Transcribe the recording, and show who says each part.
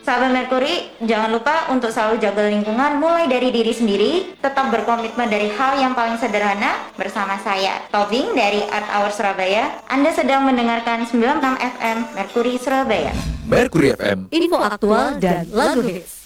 Speaker 1: Sahabat Merkuri, jangan lupa untuk selalu jaga lingkungan mulai dari diri sendiri, tetap berkomitmen dari hal yang paling sederhana. Bersama saya, Toving dari Art Hour Surabaya. Anda sedang mendengarkan 96 FM Merkuri Surabaya.
Speaker 2: Merkuri FM,
Speaker 3: info aktual dan lagu hits.